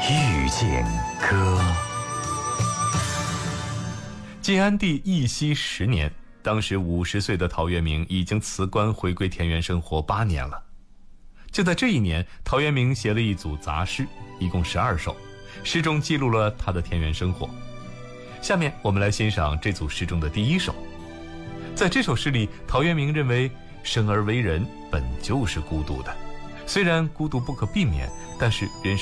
遇见歌。晋安帝义熙10年，当时50岁的陶渊明已经辞官回归田园生活8年了。就在这一年，陶渊明写了一组杂诗，一共12首，诗中记录了他的田园生活。下面我们来欣赏这组诗中的第1首。在这首诗里，陶渊明认为生而为人本就是孤独的，虽然孤独不可避免，但是人生